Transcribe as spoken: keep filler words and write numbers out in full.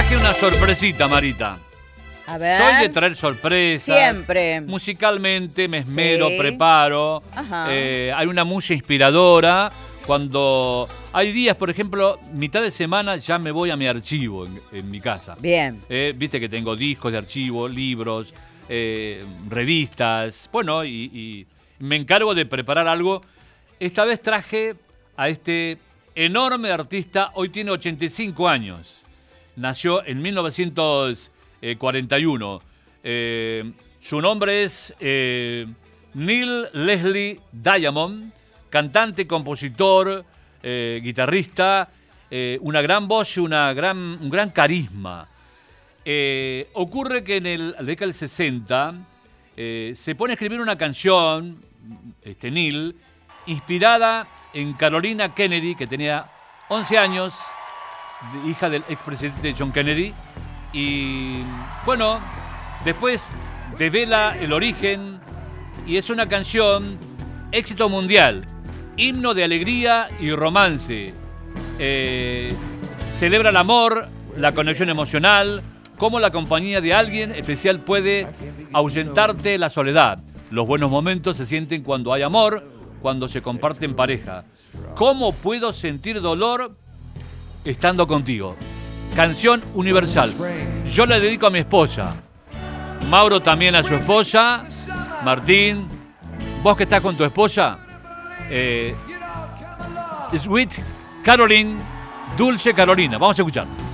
traje una sorpresita, Marita. A ver. Soy de traer sorpresas. Siempre. Musicalmente me esmero, Sí. preparo. Ajá. Eh, hay una música inspiradora. Cuando hay días, por ejemplo, mitad de semana ya me voy a mi archivo en, en mi casa. Bien. Eh, Viste que tengo discos de archivo, libros, eh, revistas. Bueno, y, y me encargo de preparar algo. Esta vez traje a este enorme artista. Hoy tiene ochenta y cinco años. Nació en mil novecientos cuarenta y uno. Eh, su nombre es eh, Neil Leslie Diamond, cantante, compositor, eh, guitarrista, eh, una gran voz y una gran, un gran carisma. Eh, ocurre que en el, la década del sesenta eh, se pone a escribir una canción, este Neil, inspirada en Carolina Kennedy, que tenía once años, hija del expresidente John Kennedy. Y bueno, después devela el origen y es una canción éxito mundial, himno de alegría y romance. Eh, celebra el amor, la conexión emocional, cómo la compañía de alguien especial puede ahuyentarte la soledad. Los buenos momentos se sienten cuando hay amor, cuando se comparte en pareja. ¿Cómo puedo sentir dolor estando contigo? Canción universal. Yo la dedico a mi esposa. Mauro también a su esposa. Martín, vos que estás con tu esposa. Eh, Sweet Caroline, Dulce Carolina. Vamos a escuchar.